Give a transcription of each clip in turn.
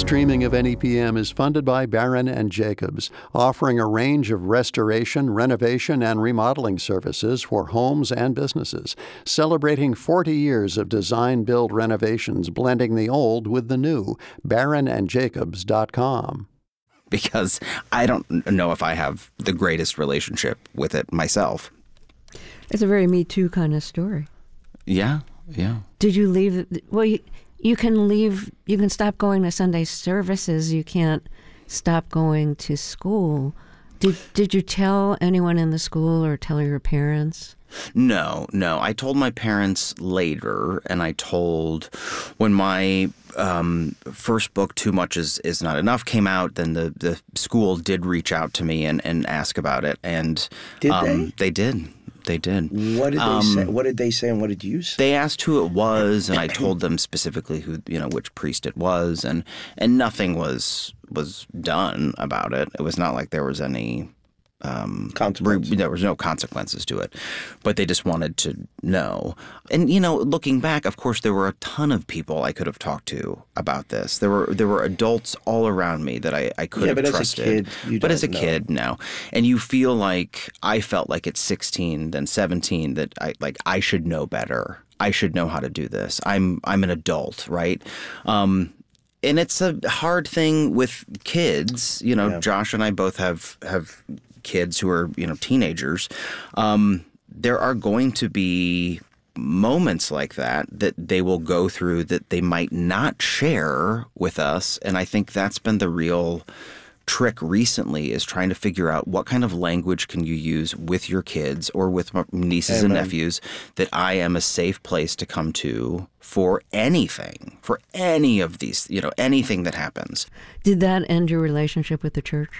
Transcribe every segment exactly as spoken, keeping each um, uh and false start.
streaming of N E P M is funded by Barron and Jacobs, offering a range of restoration, renovation, and remodeling services for homes and businesses, celebrating forty years of design-build renovations, blending the old with the new. barron and jacobs dot com. Because I don't know if I have the greatest relationship with it myself. It's a very Me Too kind of story. Yeah, yeah. Did you leave? Well, you, you can leave, you can stop going to Sunday services. You can't stop going to school. Did Did you tell anyone in the school or tell your parents? No, no. I told my parents later, and I told when my um, first book, Too Much Is, Is Not Enough, came out, then the, the school did reach out to me and, and ask about it. And Did um, they? They did. They did. What did they um, say? What did they say, and what did you say? They asked who it was, and I told them specifically who, you know, which priest it was, and and nothing was was done about it. It was not like there was any um, consequences. Re- there was no consequences to it, but they just wanted to know. And you know, looking back, of course, there were a ton of people I could have talked to about this. There were there were adults all around me that I, I could yeah, have but trusted. As a kid, you but don't as a know. kid, no. And you feel like I felt like at sixteen, then seventeen, that I like I should know better. I should know how to do this. I'm I'm an adult, right? Um, and it's a hard thing with kids. You know, Yeah. Josh and I both have have kids who are, you know, teenagers. Um, there are going to be moments like that that they will go through that they might not share with us. And I think that's been the real trick recently, is trying to figure out what kind of language can you use with your kids or with my nieces Amen. and nephews that I am a safe place to come to for anything, for any of these, you know, anything that happens. Did that end your relationship with the church?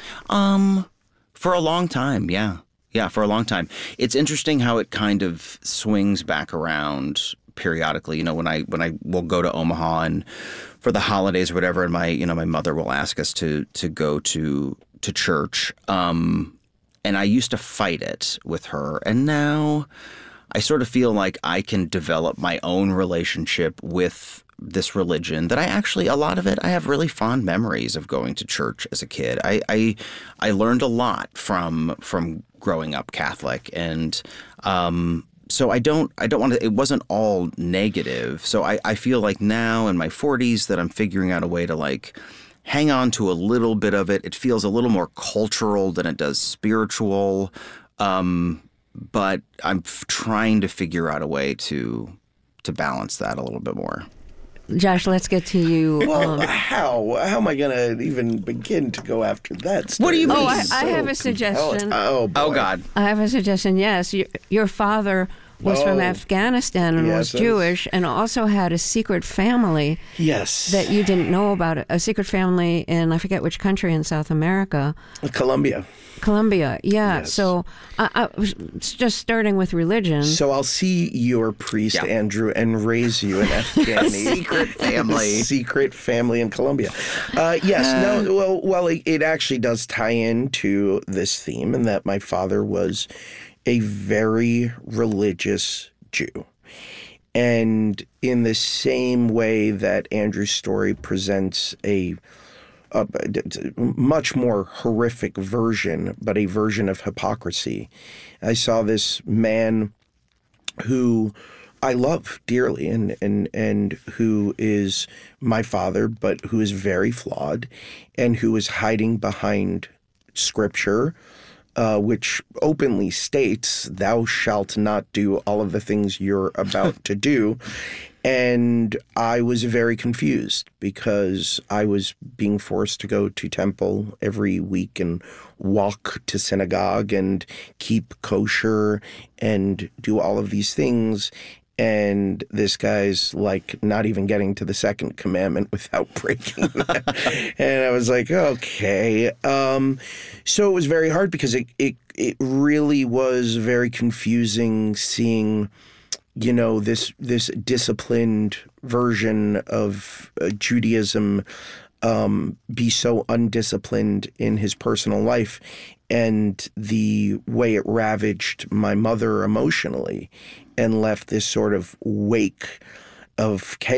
Um, for a long time, yeah. Yeah, for a long time. It's interesting how it kind of swings back around periodically. You know, when I when I will go to Omaha and for the holidays or whatever, and my you know my mother will ask us to to go to to church. Um, and I used to fight it with her, and now I sort of feel like I can develop my own relationship with this religion that I actually, a lot of it, I have really fond memories of going to church as a kid. I I, I learned a lot from from growing up Catholic, and um, so I don't I don't want to. It wasn't all negative. So I, I feel like now in my forties that I'm figuring out a way to like hang on to a little bit of it. It feels a little more cultural than it does spiritual, um, but I'm f- trying to figure out a way to to balance that a little bit more. Josh, let's get to you. Well, um, how? How am I going to even begin to go after that story? What do you This mean? Oh, I, is I so have a compelling. suggestion. Oh, boy. Oh, God. I have a suggestion, yes. Your, your father was from Oh. Afghanistan and Yes, was that is- Jewish and also had a secret family Yes. that you didn't know about. A secret family in, I forget which country in South America. Colombia. Colombia, yeah. Yes. So I, I was just starting with religion. So I'll see your priest, Yeah. Andrew, and raise you an Afghani. Secret family. Secret family in Colombia. Uh, yes, no, well, well, it, it actually does tie into this theme, in that my father was a very religious Jew. And in the same way that Andrew's story presents a a much more horrific version, but a version of hypocrisy. I saw this man who I love dearly and, and, and who is my father, but who is very flawed and who is hiding behind scripture, uh, which openly states, thou shalt not do all of the things you're about to do. And I was very confused because I was being forced to go to temple every week and walk to synagogue and keep kosher and do all of these things. And this guy's like not even getting to the second commandment without breaking that. And I was like, okay. Um, so it was very hard because it, it, it really was very confusing seeing, you know, this this disciplined version of uh, Judaism um, be so undisciplined in his personal life, and the way it ravaged my mother emotionally and left this sort of wake of chaos.